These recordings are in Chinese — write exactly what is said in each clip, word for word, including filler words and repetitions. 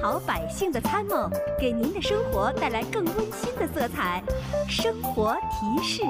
好百姓的参谋，给您的生活带来更温馨的色彩。生活提示。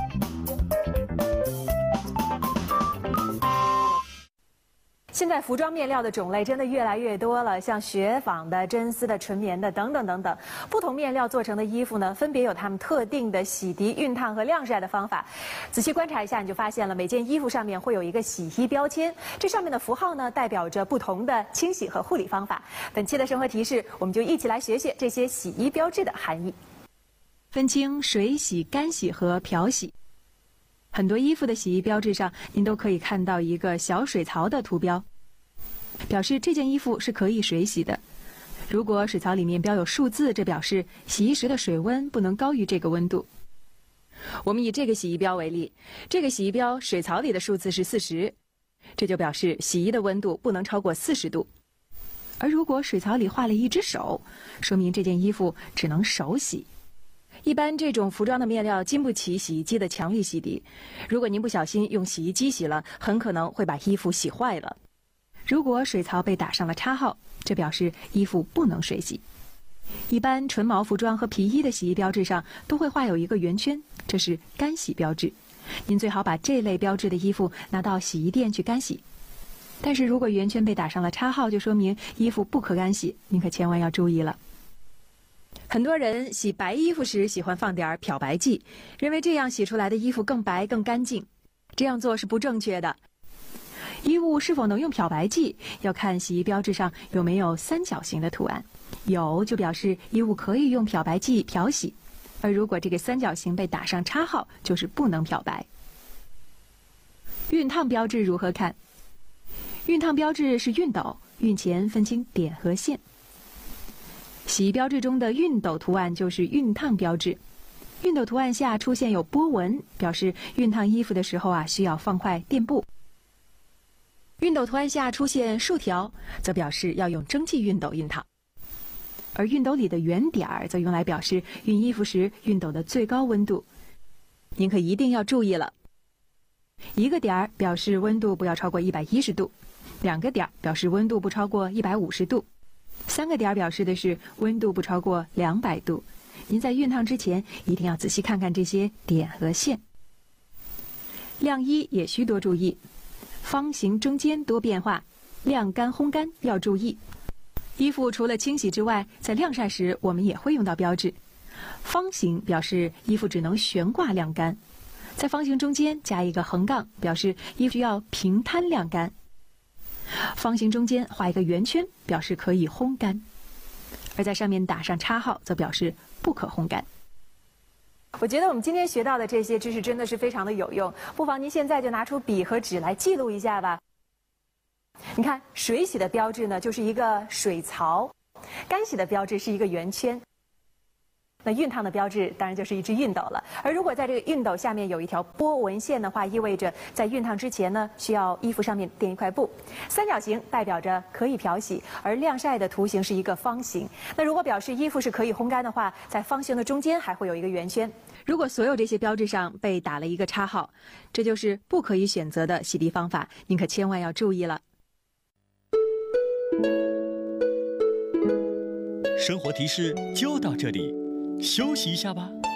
现在服装面料的种类真的越来越多了，像雪纺的、真丝的、纯棉的等等等等，不同面料做成的衣服呢，分别有它们特定的洗涤、熨烫和晾晒的方法。仔细观察一下，你就发现了每件衣服上面会有一个洗衣标签，这上面的符号呢，代表着不同的清洗和护理方法。本期的生活提示，我们就一起来学学这些洗衣标志的含义。分清水洗、干洗和漂洗。很多衣服的洗衣标志上，您都可以看到一个小水槽的图标，表示这件衣服是可以水洗的。如果水槽里面标有数字，这表示洗衣时的水温不能高于这个温度。我们以这个洗衣标为例，这个洗衣标水槽里的数字是四十，这就表示洗衣的温度不能超过四十度。而如果水槽里画了一只手，说明这件衣服只能手洗。一般这种服装的面料经不起洗衣机的强力洗涤，如果您不小心用洗衣机洗了，很可能会把衣服洗坏了。如果水槽被打上了叉号，这表示衣服不能水洗。一般纯毛服装和皮衣的洗衣标志上都会画有一个圆圈，这是干洗标志。您最好把这类标志的衣服拿到洗衣店去干洗。但是如果圆圈被打上了叉号，就说明衣服不可干洗，您可千万要注意了。很多人洗白衣服时喜欢放点漂白剂，认为这样洗出来的衣服更白更干净。这样做是不正确的。衣物是否能用漂白剂，要看洗衣标志上有没有三角形的图案，有就表示衣物可以用漂白剂漂洗，而如果这个三角形被打上叉号，就是不能漂白。熨烫标志如何看？熨烫标志是熨斗，熨前分清点和线。洗衣标志中的熨斗图案就是熨烫标志。熨斗图案下出现有波纹，表示熨烫衣服的时候啊，需要放块垫布。熨斗图案下出现竖条，则表示要用蒸汽熨斗熨烫。而熨斗里的圆点儿则用来表示熨衣服时熨斗的最高温度。您可一定要注意了。一个点儿表示温度不要超过一百一十度，两个点儿表示温度不超过一百五十度。三个点表示的是温度不超过两百度。您在熨烫之前一定要仔细看看这些点和线。晾衣也需多注意，方形中间多变化，晾干烘干要注意。衣服除了清洗之外，在晾晒时我们也会用到标志。方形表示衣服只能悬挂晾干，在方形中间加一个横杠，表示衣服要平摊晾干。方形中间画一个圆圈，表示可以烘干，而在上面打上叉号，则表示不可烘干。我觉得我们今天学到的这些知识真的是非常的有用，不妨您现在就拿出笔和纸来记录一下吧。你看，水洗的标志呢就是一个水槽，干洗的标志是一个圆圈。那熨烫的标志当然就是一只熨斗了，而如果在这个熨斗下面有一条波纹线的话，意味着在熨烫之前呢，需要衣服上面垫一块布。三角形代表着可以漂洗，而晾晒的图形是一个方形。那如果表示衣服是可以烘干的话，在方形的中间还会有一个圆圈。如果所有这些标志上被打了一个叉号，这就是不可以选择的洗涤方法，您可千万要注意了。 生活提示就到这里。休息一下吧。